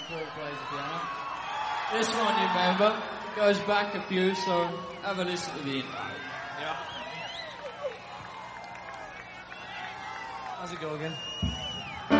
Paul plays the piano. This one, you remember, goes back a few, so have a listen to the intro. Yeah. How's it go again?